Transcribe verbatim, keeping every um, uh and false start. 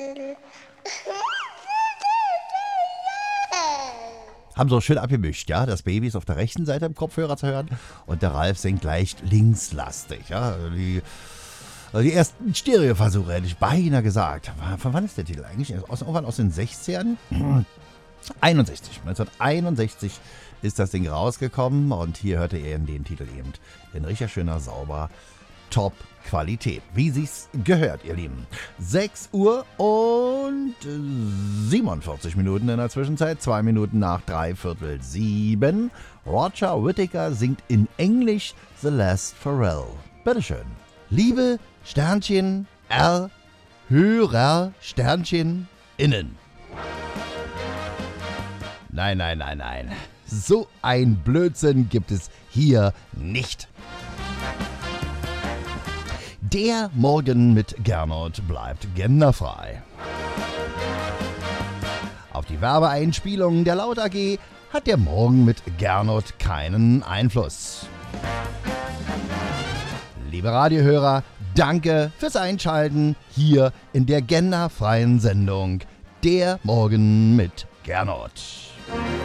Haben so schön abgemischt, ja. Das Baby ist auf der rechten Seite im Kopfhörer zu hören und der Ralf singt leicht linkslastig, ja. Die, die ersten Stereoversuche hätte ich beinahe gesagt. Von wann ist der Titel eigentlich? Aus, irgendwann aus den sechzigern? einundsechzig. neunzehnhunderteinundsechzig ist das Ding rausgekommen und hier hörte ihr den Titel eben in richtig schöner, sauber, Top-Qualität. Wie sich's gehört, ihr Lieben. sechs Uhr und siebenundvierzig Minuten in der Zwischenzeit. Zwei Minuten nach drei Viertel sieben. Roger Whittaker singt in Englisch The Last Pharrell. Bitteschön. Liebe Sternchen R, Hörer Sternchen innen. Nein, nein, nein, nein. So ein Blödsinn gibt es hier nicht. Der Morgen mit Gernot bleibt genderfrei. Auf die Werbeeinspielungen der Laut A G hat der Morgen mit Gernot keinen Einfluss. Liebe Radiohörer, danke fürs Einschalten hier in der genderfreien Sendung Der Morgen mit Gernot.